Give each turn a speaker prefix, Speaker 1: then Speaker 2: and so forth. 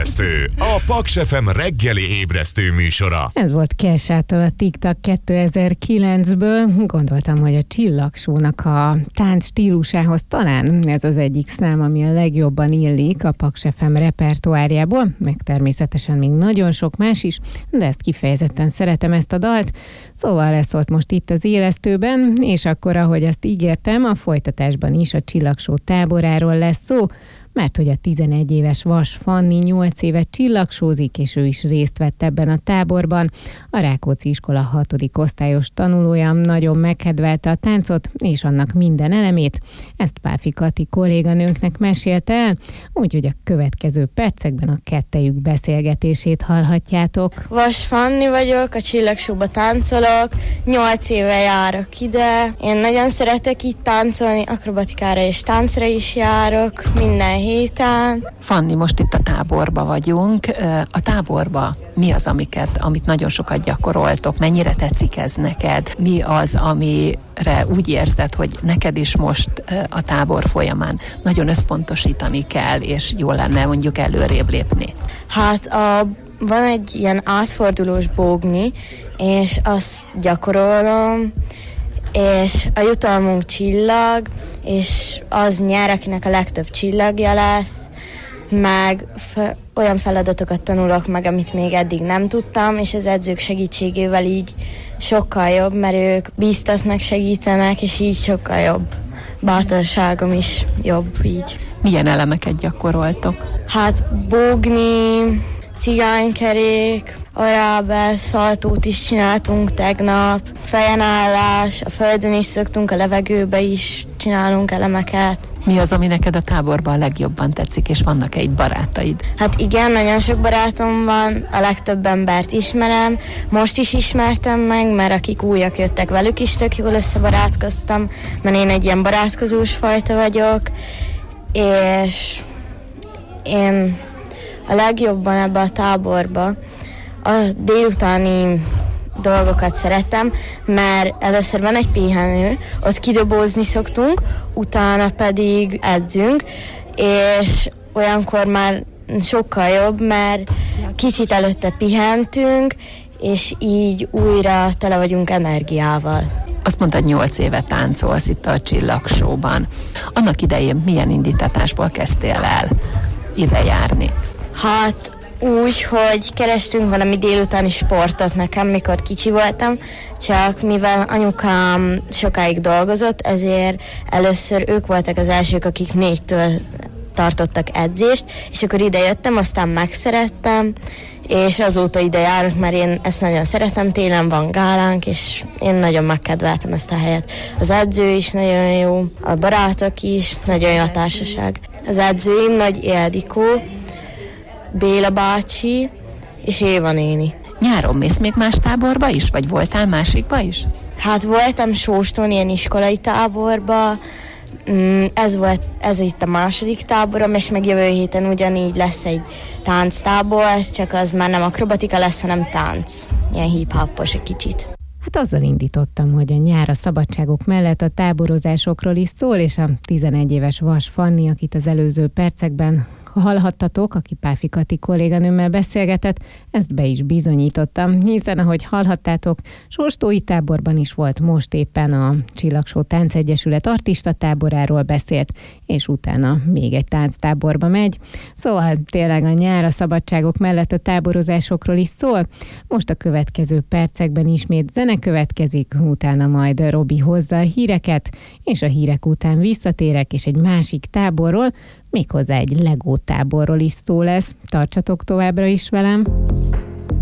Speaker 1: Ébresztő, a Paks FM reggeli ébresztő műsora.
Speaker 2: Ez volt Kesától a TikTok 2009-ből. Gondoltam, hogy a Csillagsónak a tánc stílusához talán ez az egyik szám, ami a legjobban illik a Paks FM repertoárjából, meg természetesen még nagyon sok más is, de ezt kifejezetten szeretem, ezt a dalt. Szóval ez volt most itt az élesztőben, és akkor, ahogy azt ígértem, a folytatásban is a Csillagsó táboráról lesz szó, mert hogy a 11 éves Vas Fanni 8 éve csillagsózik, és ő is részt vett ebben a táborban. A Rákóczi iskola 6. osztályos tanulója nagyon megkedvelte a táncot, és annak minden elemét. Ezt Páfi Kati kolléganőnknek mesélte el, úgyhogy a következő percekben a kettejük beszélgetését hallhatjátok.
Speaker 3: Vas Fanni vagyok, a Csillagsóba táncolok, 8 éve járok ide. Én nagyon szeretek itt táncolni, akrobatikára és táncra is járok, minden héten.
Speaker 4: Fanni, most itt a táborba vagyunk. A táborba mi az, amit nagyon sokat gyakoroltok? Mennyire tetszik ez neked? Mi az, amire úgy érzed, hogy neked is most a tábor folyamán nagyon összpontosítani kell, és jól lenne mondjuk előrébb lépni?
Speaker 3: Hát van egy ilyen átfordulós bógni, és azt gyakorolom, és a jutalmunk csillag, és az nyer, akinek a legtöbb csillagja lesz, meg olyan feladatokat tanulok meg, amit még eddig nem tudtam, és az edzők segítségével így sokkal jobb, mert ők bíztatnak, segítenek, és így sokkal jobb. Bátorságom is jobb így.
Speaker 4: Milyen elemeket gyakoroltok?
Speaker 3: Hát bógni, cigánykerék, arábel, szaltót is csináltunk tegnap, fejenállás, a földön is szoktunk, a levegőbe is csinálunk elemeket.
Speaker 4: Mi az, ami neked a táborban legjobban tetszik, és vannak-e itt barátaid?
Speaker 3: Hát igen, nagyon sok barátom van, a legtöbb embert ismerem, most is ismertem meg, mert akik újak jöttek, velük is tök jól összebarátkoztam, mert én egy ilyen barátkozós fajta vagyok, és én a legjobban ebbe a táborba a délutáni dolgokat szeretem, mert először van egy pihenő, ott kidobózni szoktunk, utána pedig edzünk, és olyankor már sokkal jobb, mert kicsit előtte pihentünk, és így újra tele vagyunk energiával.
Speaker 4: Azt mondtad, 8 éve táncolsz itt a Csillagsóban. Annak idején milyen indítatásból kezdtél el ide járni?
Speaker 3: Hát úgy, hogy kerestünk valami délutáni sportot nekem, mikor kicsi voltam, csak mivel anyukám sokáig dolgozott, ezért először ők voltak az elsők, akik 4-től tartottak edzést, és akkor ide jöttem, aztán megszerettem, és azóta ide járok, mert én ezt nagyon szeretem, télen van gálánk, és én nagyon megkedveltem ezt a helyet. Az edző is nagyon jó, a barátok is, nagyon jó a társaság. Az edzőim Nagy Ildikó, Béla bácsi és Éva néni.
Speaker 4: Nyáron mész még más táborba is, vagy voltál másikba is?
Speaker 3: Hát voltam Sóston ilyen iskolai táborba, ez itt a második táborom, és meg jövő héten ugyanígy lesz egy tánctábor, csak az már nem akrobatika lesz, hanem tánc. Ilyen hip-hopos egy kicsit.
Speaker 2: Hát azzal indítottam, hogy a nyár a szabadságok mellett a táborozásokról is szól, és a 11 éves Vas Fanni, akit az előző percekben hallhattatok, aki Páfi Kati kolléganőmmel beszélgetett, ezt be is bizonyítottam, hiszen ahogy hallhattátok, Sóstói táborban is volt, most éppen a Csillagsó Táncegyesület artista táboráról beszélt, és utána még egy tánctáborba megy. Szóval tényleg a nyár a szabadságok mellett a táborozásokról is szól. Most a következő percekben ismét zene következik, utána majd Robi hozza a híreket, és a hírek után visszatérek, és egy másik táborról, méghozzá egy Lego táborról is szó lesz. Tartsatok továbbra is velem!